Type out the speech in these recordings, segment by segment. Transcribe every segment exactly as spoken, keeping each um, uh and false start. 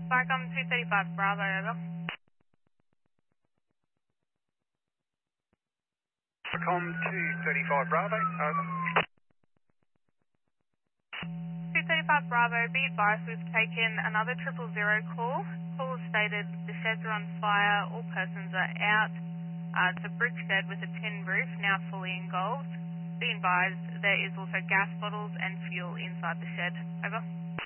Barcom two thirty-five Bravo, over. Barcom two thirty-five Bravo, over. two thirty-five Bravo, be advised we've taken another triple zero call. Call has stated the sheds are on fire, all persons are out. Uh, it's a brick shed with a tin roof, now fully engulfed. Be advised there is also gas bottles and fuel inside the shed, over.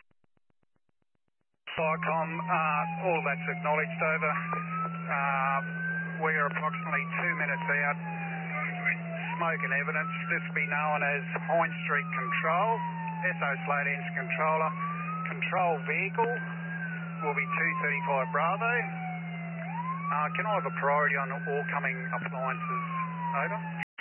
Barcom, uh, all that's acknowledged, over. Uh, we are approximately two minutes out. Smoke and evidence. This will be known as Hines Street Control. S O Slate Engine Controller. Control vehicle will be two thirty-five Bravo. Uh, can I have a priority on all coming appliances? Over.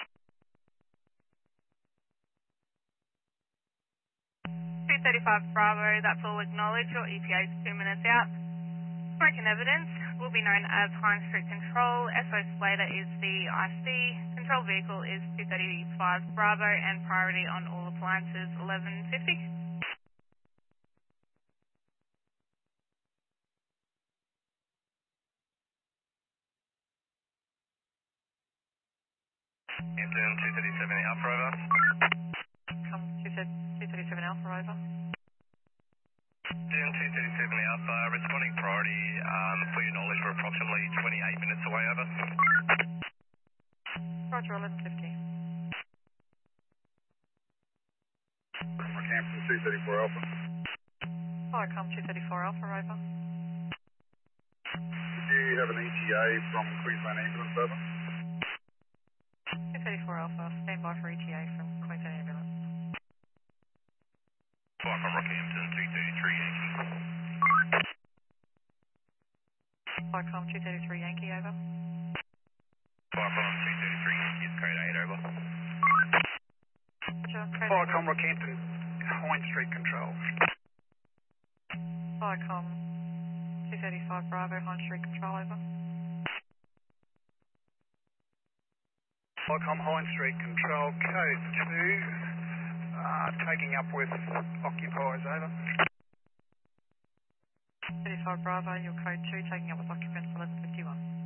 two thirty-five Bravo, that's all acknowledged. Your E T A is two minutes out. Smoke and evidence will be known as Hines Street Control. S O Slater is the I C. Control vehicle is two thirty-five Bravo and priority on all appliances eleven fifty. Hampton two thirty-seven Alpha, over. Come two thirty-seven Alpha, over. Hampton two thirty-seven Alpha, responding priority, um, for your knowledge, we're approximately twenty-eight minutes away, over. Roger, eleven fifty. Hampton two thirty-four Alpha. Barcom two thirty-four Alpha, over. Do you have an E T A from Queensland Ambulance, over? two thirty-four Alpha, stand by for E T A from Queensland Ambulance. Barcom Rockhampton two thirty-three Yankee. Barcom two thirty-three Yankee, over. Barcom two thirty-three Yankee is code eight, over. Roger, code Barcom Rockhampton, Hines Street Control. Barcom two thirty-five Bravo, Hines Street Control, over. Barcom Hines Street Control, code two, uh, taking up with occupiers, over. thirty-five Bravo, your code two, taking up with occupants eleven fifty-one.